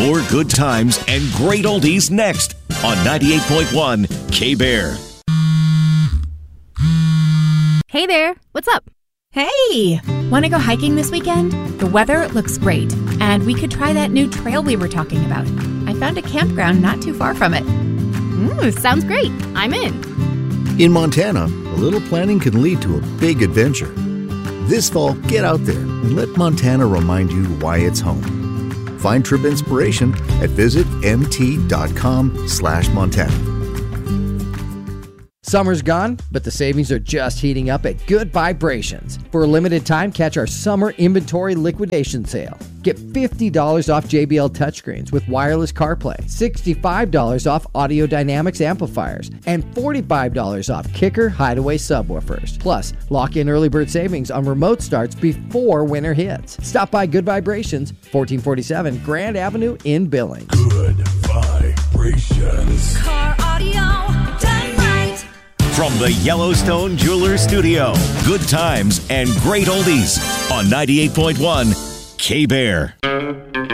More good times and great oldies next on 98.1 K-Bear. Hey there, what's up? Hey! Want to go hiking this weekend? The weather looks great, and we could try that new trail we were talking about. I found a campground not too far from it. Sounds great. I'm in. In Montana, a little planning can lead to a big adventure. This fall, get out there and let Montana remind you why it's home. Find trip inspiration at visitmt.com/Montana. Summer's gone, but the savings are just heating up at Good Vibrations. For a limited time, catch our summer inventory liquidation sale. Get $50 off JBL touchscreens with wireless CarPlay, $65 off Audio Dynamics amplifiers, and $45 off Kicker Hideaway subwoofers. Plus, lock in early bird savings on remote starts before winter hits. Stop by Good Vibrations, 1447 Grand Avenue in Billings. Good Vibrations. Car audio done right. From the Yellowstone Jeweler Studio, good times and great oldies on 98.1 K-Bear.